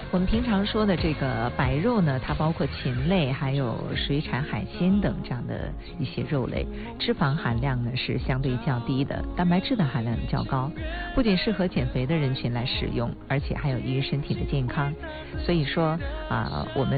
我们平常说的这个白肉呢，它包括禽类，还有水产、海鲜等这样的一些肉类，脂肪含量呢是相对较低的，蛋白质的含量较高，不仅适合减肥的人群来使用，而且还有益于身体的健康。所以说我们